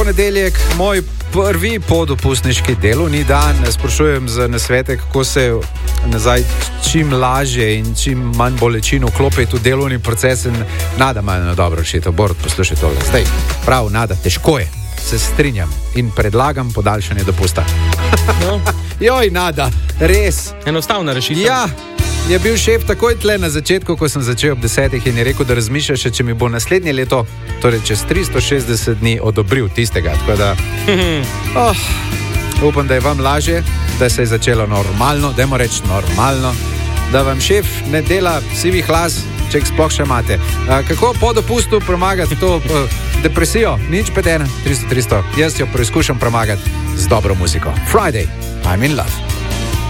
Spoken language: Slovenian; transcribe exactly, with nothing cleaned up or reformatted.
ponedeljek, moj prvi podopustniški delovni dan. Sprašujem za nasvete, kako se nazaj čim lažje in čim manj bolečin vklopiti v delovni proces. In Nada ima eno dobro rešitev. Borut, poslušaj tole. Zdaj, prav, Nada, težko je. Se strinjam in predlagam podaljšanje dopusta. No. Joj, Nada, res. Enostavna rešitev. Ja, je bil šef takoj tle na začetku, ko sem začel ob desetih in je rekel, da razmišlja še, če mi bo naslednje leto, torej čez tristo šestdeset dni, odobril tistega. Tako da, oh, upam, da je vam lažje, da se je začelo normalno, dajmo reči normalno, da vam šef ne dela sivih las, če jih sploh še imate. A, kako po dopustu premagati to uh, depresijo? Nič pet ena, tristo tristo. Jaz jo preizkušam premagati z dobro muziko. Friday, I'm in love.